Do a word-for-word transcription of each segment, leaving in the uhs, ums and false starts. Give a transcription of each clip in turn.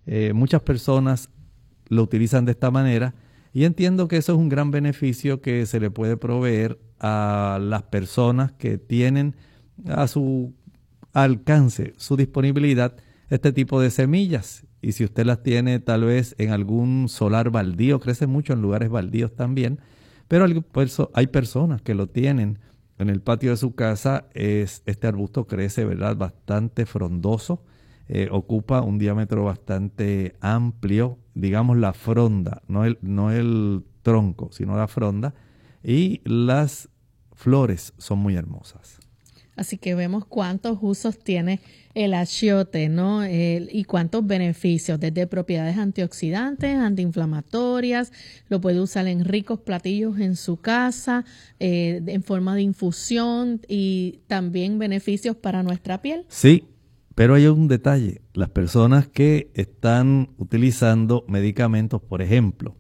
Eh, muchas personas lo utilizan de esta manera y entiendo que eso es un gran beneficio que se le puede proveer a las personas que tienen a su alcance, su disponibilidad, este tipo de semillas. Y si usted las tiene tal vez en algún solar baldío, crece mucho en lugares baldíos también, pero hay personas que lo tienen en el patio de su casa. Es, este arbusto crece, ¿verdad?, bastante frondoso, eh, ocupa un diámetro bastante amplio, digamos la fronda, no el, no el tronco, sino la fronda, y las flores son muy hermosas. Así que vemos cuántos usos tiene el achiote, ¿no? El, y cuántos beneficios, desde propiedades antioxidantes, antiinflamatorias, lo puede usar en ricos platillos en su casa, eh, en forma de infusión y también beneficios para nuestra piel. Sí, pero hay un detalle. Las personas que están utilizando medicamentos, por ejemplo,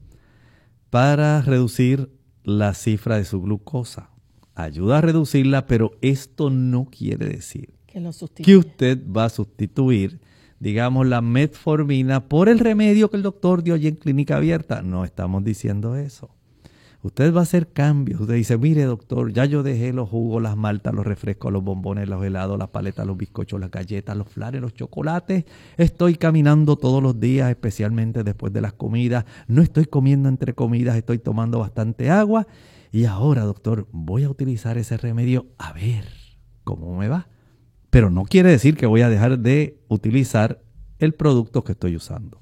para reducir la cifra de su glucosa, ayuda a reducirla, pero esto no quiere decir que, lo que usted va a sustituir, digamos, la metformina por el remedio que el doctor dio allí en clínica abierta. No estamos diciendo eso. Usted va a hacer cambios. Usted dice, mire doctor, ya yo dejé los jugos, las maltas, los refrescos, los bombones, los helados, las paletas, los bizcochos, las galletas, los flanes, los chocolates. Estoy caminando todos los días, especialmente después de las comidas. No estoy comiendo entre comidas, estoy tomando bastante agua. Y ahora, doctor, voy a utilizar ese remedio a ver cómo me va. Pero no quiere decir que voy a dejar de utilizar el producto que estoy usando.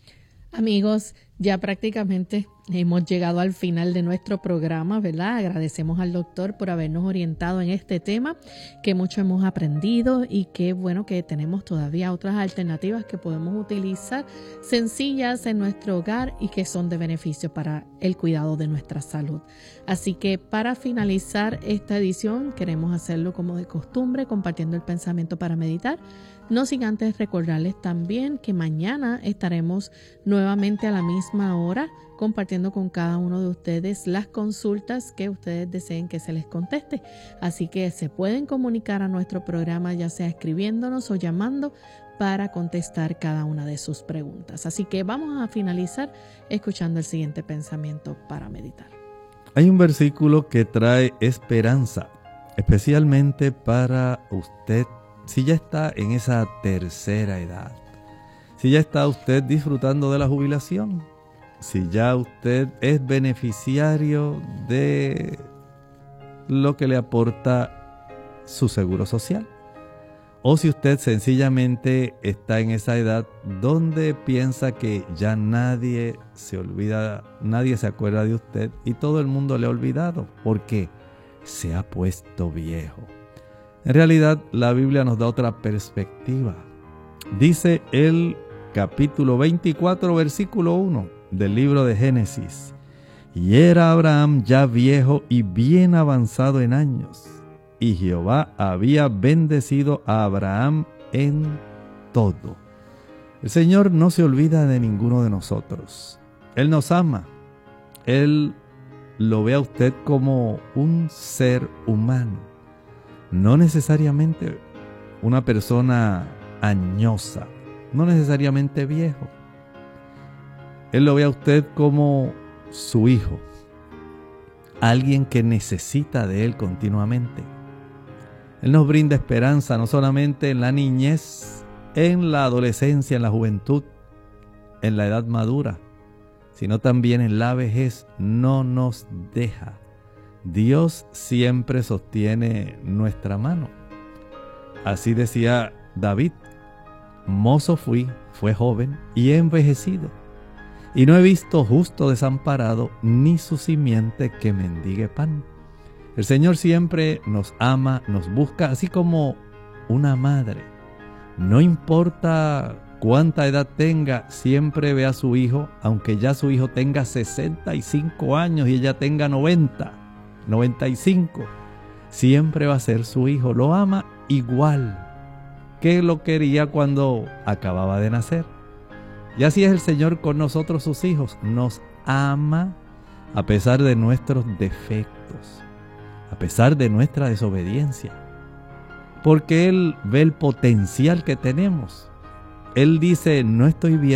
Amigos, ya prácticamente hemos llegado al final de nuestro programa, ¿verdad? Agradecemos al doctor por habernos orientado en este tema, que mucho hemos aprendido y qué bueno que tenemos todavía otras alternativas que podemos utilizar sencillas en nuestro hogar y que son de beneficio para el cuidado de nuestra salud. Así que para finalizar esta edición queremos hacerlo como de costumbre, compartiendo el pensamiento para meditar. No sin antes recordarles también que mañana estaremos nuevamente a la misma hora compartiendo con cada uno de ustedes las consultas que ustedes deseen que se les conteste. Así que se pueden comunicar a nuestro programa, ya sea escribiéndonos o llamando, para contestar cada una de sus preguntas. Así que vamos a finalizar escuchando el siguiente pensamiento para meditar. Hay un versículo que trae esperanza, especialmente para usted. Si ya está en esa tercera edad, si ya está usted disfrutando de la jubilación, si ya usted es beneficiario de lo que le aporta su seguro social, o si usted sencillamente está en esa edad donde piensa que ya nadie se olvida, nadie se acuerda de usted y todo el mundo le ha olvidado porque se ha puesto viejo. En realidad, la Biblia nos da otra perspectiva. Dice el capítulo veinticuatro, versículo uno del libro de Génesis: y era Abraham ya viejo y bien avanzado en años, y Jehová había bendecido a Abraham en todo. El Señor no se olvida de ninguno de nosotros. Él nos ama. Él lo ve a usted como un ser humano. No necesariamente una persona añosa, no necesariamente viejo. Él lo ve a usted como su hijo, alguien que necesita de él continuamente. Él nos brinda esperanza no solamente en la niñez, en la adolescencia, en la juventud, en la edad madura, sino también en la vejez. No nos deja. Dios siempre sostiene nuestra mano. Así decía David: mozo fui, fue joven y he envejecido, y no he visto justo desamparado, ni su simiente que mendigue pan. El Señor siempre nos ama, nos busca, así como una madre. No importa cuánta edad tenga, siempre ve a su hijo, aunque ya su hijo tenga sesenta y cinco años y ella tenga noventa. noventa y cinco, siempre va a ser su hijo. Lo ama igual que lo quería cuando acababa de nacer. Y así es el Señor con nosotros, sus hijos. Nos ama a pesar de nuestros defectos, a pesar de nuestra desobediencia, porque Él ve el potencial que tenemos. Él dice: no estoy bien